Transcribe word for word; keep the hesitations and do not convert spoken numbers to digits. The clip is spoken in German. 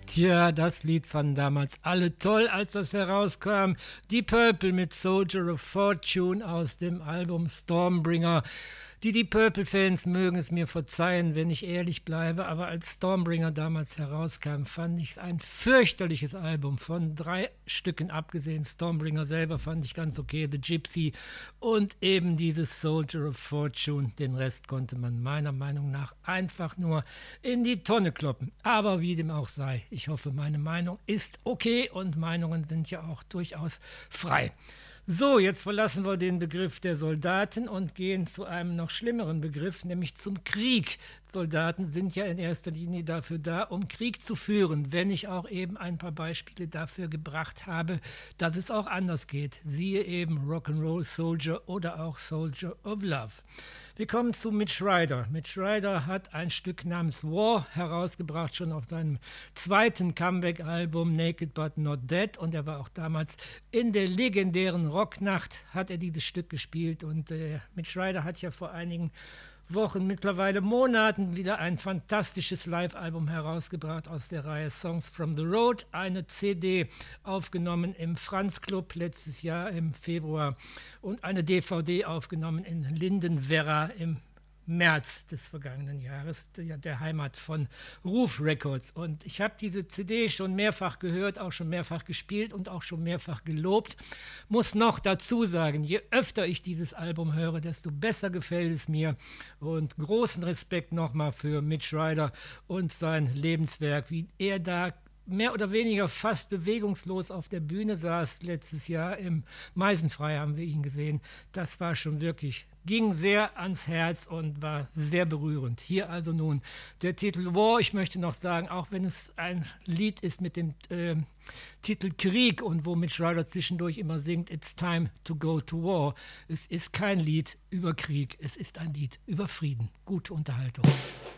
Tja, das Lied fanden damals alle toll, als das herauskam. Die Purple mit Soldier of Fortune aus dem Album Stormbringer. Die Deep Purple-Fans mögen es mir verzeihen, wenn ich ehrlich bleibe, aber als Stormbringer damals herauskam, fand ich es ein fürchterliches Album. Von drei Stücken abgesehen, Stormbringer selber fand ich ganz okay, The Gypsy und eben dieses Soldier of Fortune. Den Rest konnte man meiner Meinung nach einfach nur in die Tonne kloppen. Aber wie dem auch sei, ich hoffe, meine Meinung ist okay und Meinungen sind ja auch durchaus frei. So, jetzt verlassen wir den Begriff der Soldaten und gehen zu einem noch schlimmeren Begriff, nämlich zum Krieg. Soldaten sind ja in erster Linie dafür da, um Krieg zu führen, wenn ich auch eben ein paar Beispiele dafür gebracht habe, dass es auch anders geht. Siehe eben Rock'n'Roll Soldier oder auch Soldier of Love. Wir kommen zu Mitch Ryder. Mitch Ryder hat ein Stück namens War herausgebracht, schon auf seinem zweiten Comeback-Album Naked But Not Dead. Und er war auch damals in der legendären Rocknacht, hat er dieses Stück gespielt. Und äh, Mitch Ryder hat ja vor einigen Wochen, mittlerweile Monaten wieder ein fantastisches Live-Album herausgebracht aus der Reihe Songs from the Road. Eine C D aufgenommen im Franz Club letztes Jahr im Februar und eine D V D aufgenommen in Lindenwerra im März des vergangenen Jahres, der, der Heimat von Ruf Records. Und ich habe diese C D schon mehrfach gehört, auch schon mehrfach gespielt und auch schon mehrfach gelobt. Muss noch dazu sagen, je öfter ich dieses Album höre, desto besser gefällt es mir. Und großen Respekt nochmal für Mitch Ryder und sein Lebenswerk, wie er da mehr oder weniger fast bewegungslos auf der Bühne saß letztes Jahr. Im Meisenfrei haben wir ihn gesehen. Das war schon wirklich, ging sehr ans Herz und war sehr berührend. Hier also nun der Titel War. Ich möchte noch sagen, auch wenn es ein Lied ist mit dem äh, Titel Krieg und wo Mitch Ryder zwischendurch immer singt, It's time to go to war. Es ist kein Lied über Krieg, es ist ein Lied über Frieden. Gute Unterhaltung.